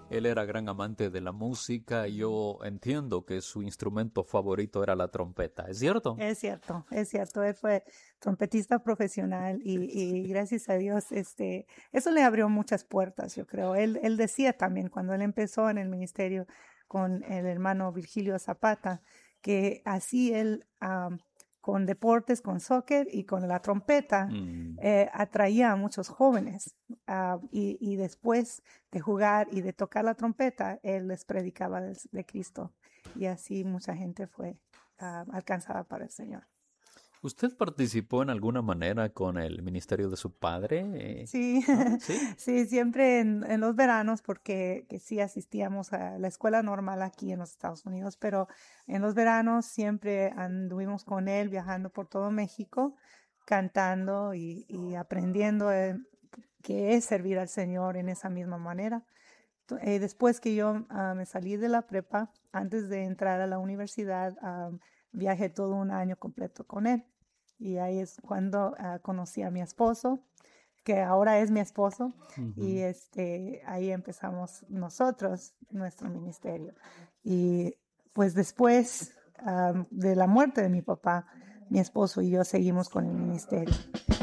Él era gran amante de la música y yo entiendo que su instrumento favorito era la trompeta. ¿Es cierto? Es cierto, es cierto. Él fue trompetista profesional y gracias a Dios, eso le abrió muchas puertas, yo creo. Él decía también cuando él empezó en el ministerio con el hermano Virgilio Zapata, que así él, con deportes, con soccer y con la trompeta, Mm. atraía a muchos jóvenes. Y después de jugar y de tocar la trompeta, él les predicaba de Cristo. Y así mucha gente fue alcanzada para el Señor. ¿Usted participó en alguna manera con el ministerio de su padre? Sí, ¿No? ¿Sí? sí, siempre en los veranos, porque que sí asistíamos a la escuela normal aquí en los Estados Unidos, pero en los veranos siempre anduvimos con él viajando por todo México, cantando y aprendiendo qué es servir al Señor en esa misma manera. Después que yo me salí de la prepa, antes de entrar a la universidad, viajé todo un año completo con él. Y ahí es cuando conocí a mi esposo, que ahora es mi esposo, y Ujú. ahí empezamos nosotros nuestro ministerio. Y pues después de la muerte de mi papá, mi esposo y yo seguimos con el ministerio.